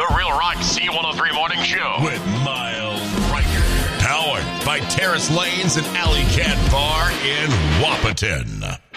The Real Rock C103 Morning Show with Miles Riker. Powered by Terrace Lanes and Alley Cat Bar in Wahpeton.